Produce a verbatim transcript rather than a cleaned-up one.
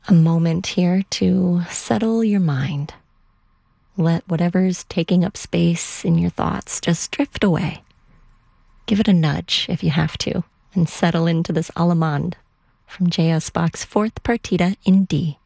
a moment here to settle your mind. Let whatever's taking up space in your thoughts just drift away. Give it a nudge if you have to, and settle into this Allemande from J S. Bach's Fourth Partita in D.